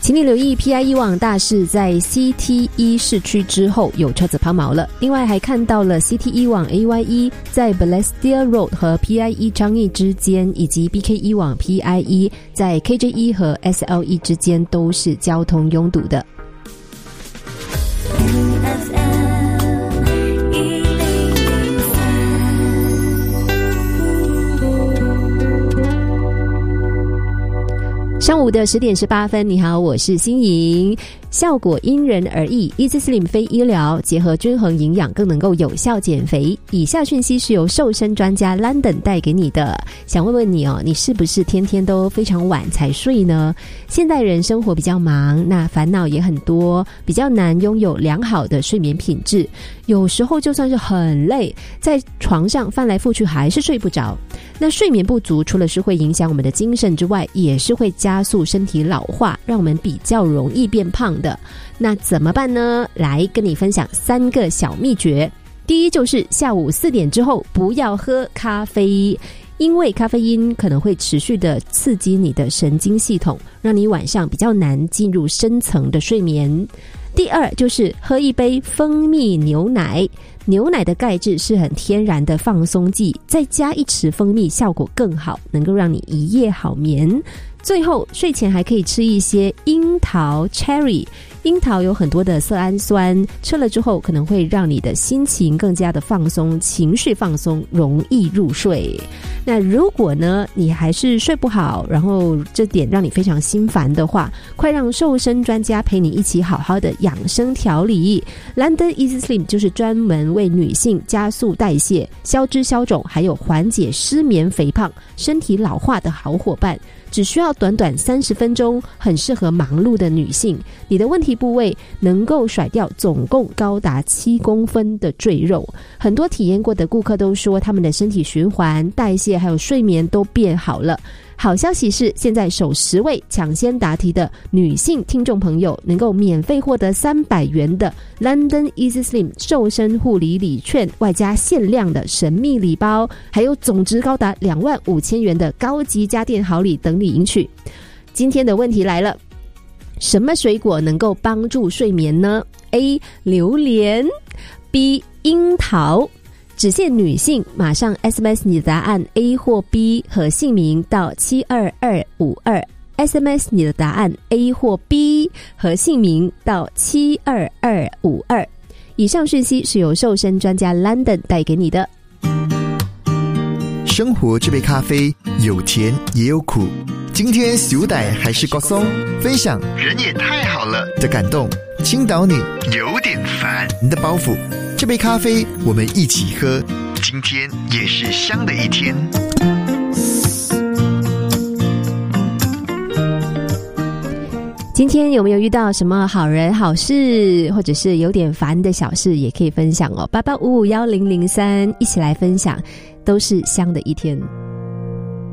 请你留意 PIE 网大势在 CT1 市区之后有车子抛锚了，另外还看到了 CT1 网 AYE 在 Balestier Road 和 PIE 张义之间，以及 BK1 网 PIE 在 KJ1 和 SLE 之间都是交通拥堵的。上午的10点18分，你好，我是欣莹。效果因人而异 ，Easy Slim 非医疗，结合均衡营养更能够有效减肥。以下讯息是由瘦身专家 London 带给你的。想问问你哦，你是不是天天都非常晚才睡呢？现代人生活比较忙，那烦恼也很多，比较难拥有良好的睡眠品质。有时候就算是很累，在床上翻来覆去还是睡不着。那睡眠不足除了是会影响我们的精神之外，也是会加速身体老化，让我们比较容易变胖的。那怎么办呢？来跟你分享3个小秘诀。第一就是下午4点之后不要喝咖啡，因为咖啡因可能会持续的刺激你的神经系统，让你晚上比较难进入深层的睡眠。第二就是喝一杯蜂蜜牛奶，牛奶的钙质是很天然的放松剂，再加1匙蜂蜜效果更好，能够让你一夜好眠。最后睡前还可以吃一些樱桃 cherry， 樱桃有很多的色氨酸，吃了之后可能会让你的心情更加的放松，情绪放松，容易入睡。那如果呢你还是睡不好，然后这点让你非常心烦的话，快让瘦身专家陪你一起好好的养生调理。 London Easy Slim 就是专门为女性加速代谢、消脂消肿，还有缓解失眠、肥胖、身体老化的好伙伴。只需要短短30分钟，很适合忙碌的女性。你的问题部位能够甩掉总共高达7公分的赘肉。很多体验过的顾客都说，他们的身体循环、代谢还有睡眠都变好了。好消息是，现在首10位抢先答题的女性听众朋友能够免费获得300元的 London Easy Slim 瘦身护理礼券，外加限量的神秘礼包，还有总值高达25000元的高级家电好礼等你赢取。今天的问题来了，什么水果能够帮助睡眠呢？ A. 榴莲， B. 樱桃。只限女性，马上 SMS 你的答案 A 或 B 和姓名到72252， SMS 你的答案 A 或 B 和姓名到72252。以上讯息是由瘦身专家 London 带给你的。 生活这杯咖啡有甜也有苦，今天小歹还是高松，分享人也太好了的感动，倾倒你有点烦的包袱。这杯咖啡我们一起喝，今天也是香的一天。 今天有没有遇到什么好人好事，或者是有点烦的小事，也可以分享哦。88551003一起来分享，都是香的一天。